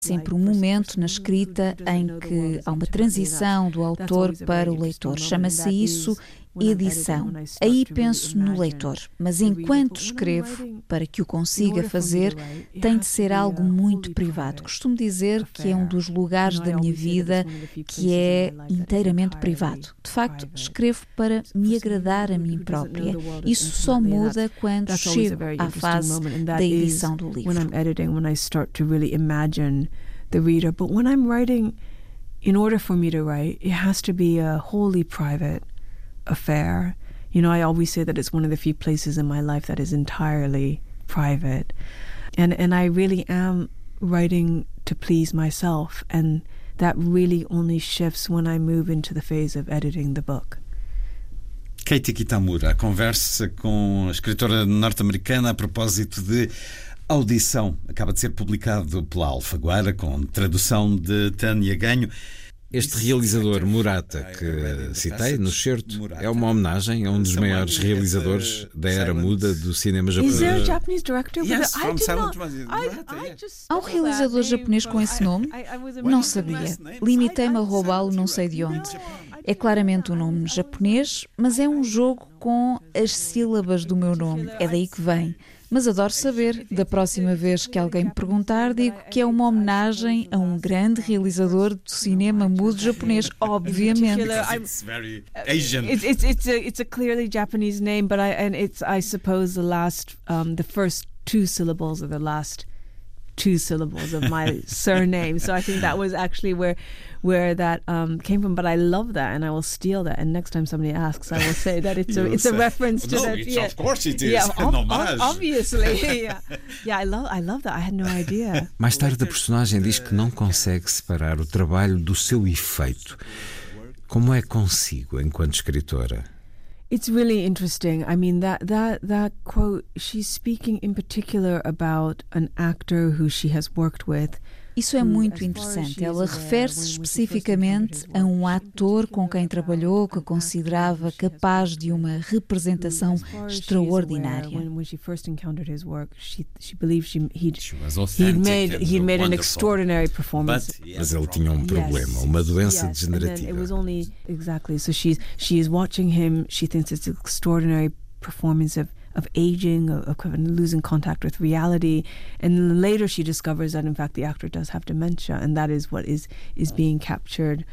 sempre um momento na escrita em que há uma transição do autor para o leitor. Chama-se isso edição. Aí penso no leitor, mas enquanto escrevo, para que o consiga fazer, tem de ser algo muito privado. Costumo dizer que é um dos lugares da minha vida que é inteiramente privado. De facto, escrevo para me agradar a mim própria. Isso só muda quando chego à fase da edição do livro. The reader, but when I'm writing, in order for me to write, it has to be a wholly private affair. You know, I always say that it's one of the few places in my life that is entirely private, and I really am writing to please myself, and that really only shifts when I move into the phase of editing the book. Katie Kitamura, a conversa com a escritora norte-americana a propósito de Audição. Acaba de ser publicado pela Alfaguara, com tradução de Tânia Ganho. Este realizador Murata, que citei no certo, é uma homenagem a um dos maiores realizadores da era muda do cinema japonês. Há um realizador japonês com esse nome? Não sabia. Limitei-me a roubá-lo não sei de onde. É claramente um nome japonês, mas é um jogo com as sílabas do meu nome. É daí que vem. Mas adoro saber. Da próxima vez que alguém me perguntar, digo que é uma homenagem a um grande realizador do cinema mudo japonês, obviamente. It's very Asian. It's a clearly Japanese name, but I suppose the first two syllables are the last two syllables of my surname. So I think that was actually where that came from. But I love that, and I will steal that. And next time somebody asks, I will say that it's a reference to that. Yeah, of course it is. Yeah, obviously. Yeah, I love that. I had no idea. Mais tarde, a personagem diz que não consegue separar o trabalho do seu efeito. Como é consigo enquanto escritora? It's really interesting. I mean, that quote, she's speaking in particular about an actor who she has worked with. Isso é muito interessante. Ela refere-se especificamente a um ator com quem trabalhou, que considerava capaz de uma representação extraordinária. He'd made an extraordinary performance. Mas ele tinha um problema, uma doença degenerativa. Exactly. So she is watching him. She thinks it's an extraordinary performance of aging, of losing contact with reality, and later she discovers that in fact the actor does have dementia, and that is what is being captured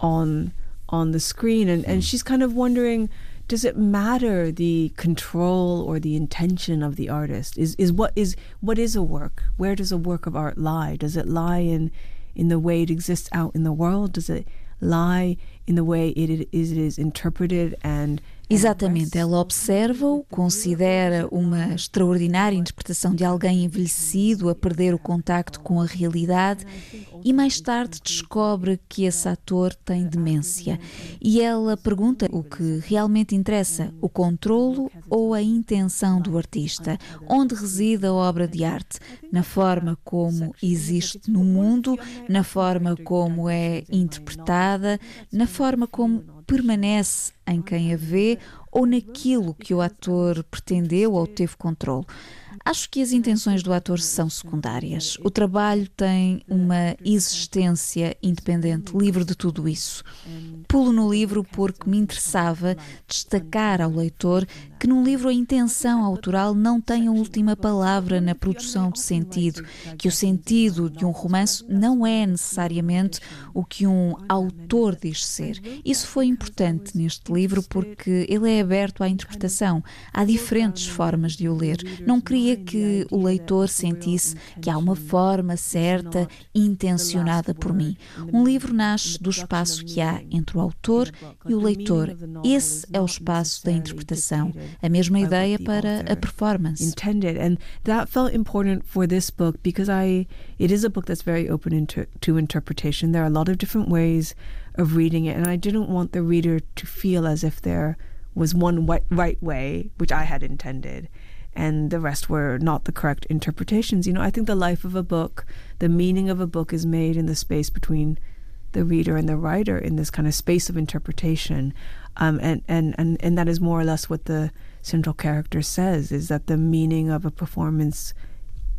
on the screen, and she's kind of wondering, does it matter the control or the intention of the artist? What is a work? Where does a work of art lie? Does it lie in the way it exists out in the world? Does it lie in the way it is interpreted and Exatamente, ela observa-o, considera uma extraordinária interpretação de alguém envelhecido a perder o contacto com a realidade e mais tarde descobre que esse ator tem demência. E ela pergunta o que realmente interessa, o controlo ou a intenção do artista? Onde reside a obra de arte? Na forma como existe no mundo, na forma como é interpretada, na forma como permanece em quem a vê ou naquilo que o ator pretendeu ou teve controle. Acho que as intenções do ator são secundárias. O trabalho tem uma existência independente, livre de tudo isso. Pulo no livro porque me interessava destacar ao leitor que num livro a intenção autoral não tem a última palavra na produção de sentido, que o sentido de um romance não é necessariamente o que um autor diz ser. Isso foi importante neste livro porque ele é aberto à interpretação. Há diferentes formas de o ler. Não queria que o leitor sentisse que há uma forma certa, intencionada por mim. Um livro nasce do espaço que há entre o autor e o leitor. Esse é o espaço da interpretação. A mesma ideia para a performance. Intended, and that felt important for this book because it is a book that's very open to interpretation. There are a lot of different ways of reading it, and I didn't want the reader to feel as if there was one right way, which I had intended, and the rest were not the correct interpretations. You know, I think the life of a book, the meaning of a book is made in the space between the reader and the writer, in this kind of space of interpretation, and that is more or less what the central character says, is that the meaning of a performance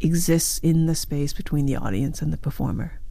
exists in the space between the audience and the performer.